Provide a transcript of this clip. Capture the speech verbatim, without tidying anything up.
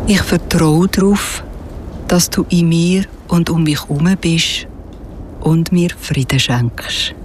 Ich vertraue darauf, dass du in mir und um mich herum bist und mir Frieden schenkst.